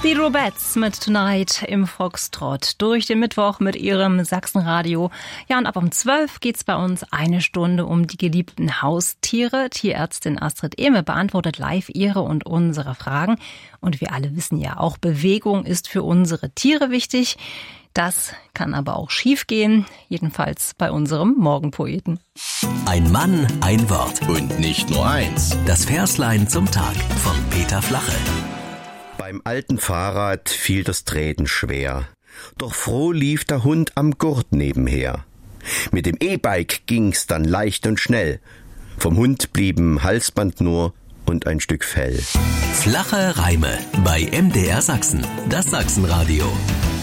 Die Robettes mit Tonight im Foxtrott durch den Mittwoch mit ihrem Sachsenradio. Ja, und ab um 12 geht's bei uns 1 Stunde um die geliebten Haustiere. Tierärztin Astrid Ehme beantwortet live ihre und unsere Fragen. Und wir alle wissen ja auch, Bewegung ist für unsere Tiere wichtig. Das kann aber auch schiefgehen, jedenfalls bei unserem Morgenpoeten. Ein Mann, ein Wort. Und nicht nur eins. Das Verslein zum Tag von Peter Flache. Beim alten Fahrrad fiel das Treten schwer. Doch froh lief der Hund am Gurt nebenher. Mit dem E-Bike ging's dann leicht und schnell. Vom Hund blieben Halsband nur und ein Stück Fell. Flache Reime bei MDR Sachsen, das Sachsenradio.